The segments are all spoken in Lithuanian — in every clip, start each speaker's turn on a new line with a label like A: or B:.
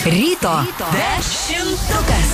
A: Ryto dešimtukas.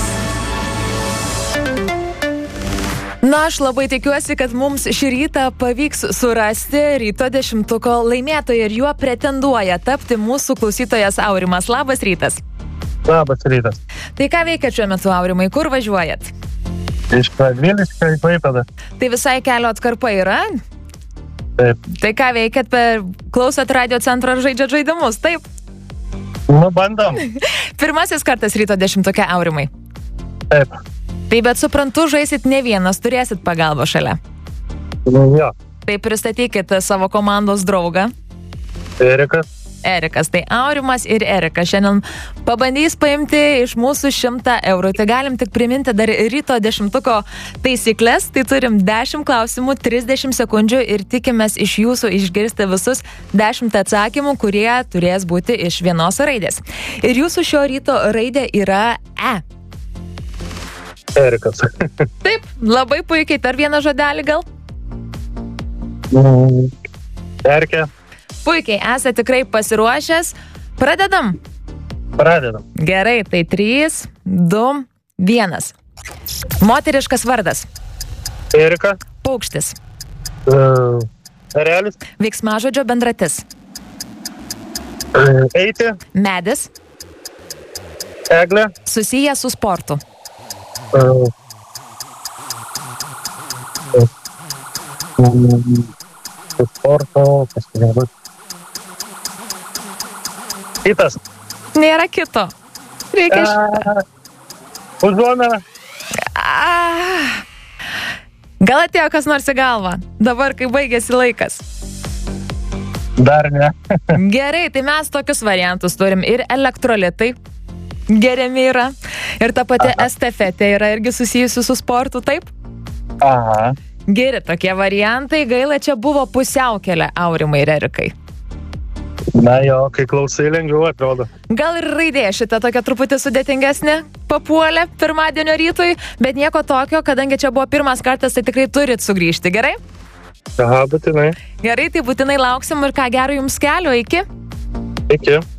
B: Na, aš labai tikiuosi, kad mums šį rytą pavyks surasti Ryto dešimtuko laimėtoją ir juo pretenduoja tapti mūsų klausytojas Aurimas. Labas rytas.
C: Labas rytas.
B: Tai ką veikia šiuo metu, Aurimai, kur važiuojat?
C: Iš Radviliškio į Klaipėdą.
B: Tai visai kelio atkarpa yra?
C: Taip.
B: Tai ką veikiat, klausot radio centro ar žaidžiat žaidimus, taip?
C: Nu, bandom.
B: Pirmasis kartas Ryto dešimtuke, Aurimai.
C: Taip.
B: Tai bet suprantu, žaisit ne vienas, turėsit pagalbą šalia.
C: Jo.
B: Tai pristatykit savo komandos draugą.
C: Erikas.
B: Erikas, tai Aurimas ir Erikas šiandien pabandys paimti iš mūsų 100 eurų. Tai galim tik priminti dar Ryto dešimtuko taisyklės. Tai turim 10 klausimų, 30 sekundžių ir tikimės iš jūsų išgirsti visus 10 atsakymų, kurie turės būti iš vienos raidės. Ir jūsų šio ryto raidė yra E.
C: Erikas.
B: Taip, labai puikiai. Dar vieną žodelį gal?
C: Erkė.
B: Puikiai, esate tikrai pasiruošęs. Pradedam?
C: Pradedam.
B: Gerai, tai 3, 2, 1. Moteriškas vardas.
C: Erika.
B: Paukštis.
C: Erelis.
B: Veiksmažodžio bendratis.
C: Eiti.
B: Medis.
C: Eglė.
B: Susijęs su sportu.
C: Sporto. Kitas.
B: Nėra kito. Reikia
C: Užuomena.
B: Gal atėjo kas nors į galvą? Dabar, kai baigėsi laikas.
C: Dar ne.
B: Gerai, tai mes tokius variantus turim. Ir elektrolitai geriami yra. Ir ta pati estafetė yra irgi susijusi su sportu, taip?
C: Aha.
B: Geri tokie variantai. Gaila, čia buvo pusiaukelė, Aurimai ir Erikai.
C: Na jo, kai klausai lengviau atrodo.
B: Gal ir raidė šitą tokia truputį sudėtingesnė papuolė pirmadienio rytui, bet nieko tokio, kadangi čia buvo pirmas kartas, tai tikrai turit sugrįžti, gerai?
C: Aha, būtinai.
B: Gerai, tai būtinai lauksim ir ką gero jums kelio, iki?
C: Iki.